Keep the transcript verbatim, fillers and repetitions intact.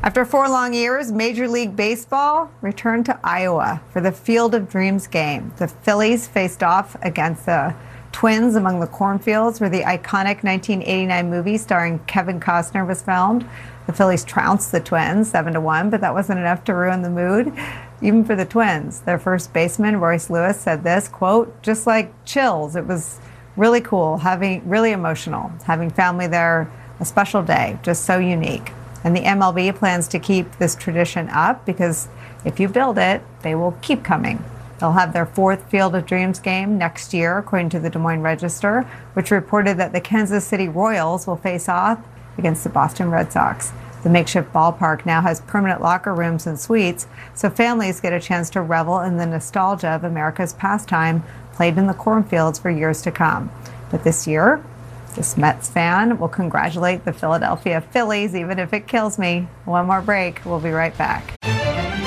After four long years, Major League Baseball returned to Iowa for the Field of Dreams game. The Phillies faced off against the Twins among the cornfields, where the iconic nineteen eighty-nine movie starring Kevin Costner was filmed. The Phillies trounced the Twins seven to one, but that wasn't enough to ruin the mood, even for the Twins. Their first baseman, Royce Lewis, said this, quote, "Just like chills. It was really cool, having really emotional, having family there, a special day, just so unique." And the M L B plans to keep this tradition up because if you build it, they will keep coming. They'll have their fourth Field of Dreams game next year, according to the Des Moines Register, which reported that the Kansas City Royals will face off against the Boston Red Sox. The makeshift ballpark now has permanent locker rooms and suites, so families get a chance to revel in the nostalgia of America's pastime played in the cornfields for years to come. But this year, this Mets fan will congratulate the Philadelphia Phillies, even if it kills me. One more break. We'll be right back.